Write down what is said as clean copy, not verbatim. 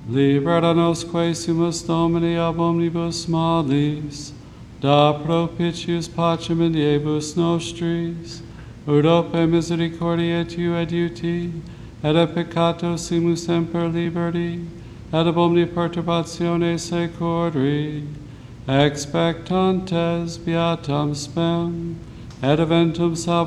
Libera nos sumus Domini ab omnibus malis, da propitius pacem in diebus nostris, ut ope misericordiae tu adiuti, et a peccato simus semper liberti, et ab omni perturbatione securi, expectantes beatam spem, et eventum salvationem